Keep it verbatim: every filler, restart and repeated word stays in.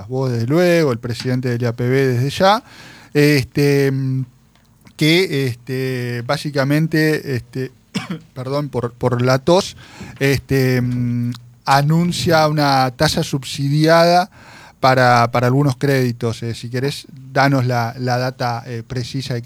vos desde luego, el presidente del I A P B desde ya, este, que este, básicamente, este, perdón por, por la tos, este, anuncia una tasa subsidiada para, para algunos créditos. Eh, si querés, danos la, la data eh, precisa.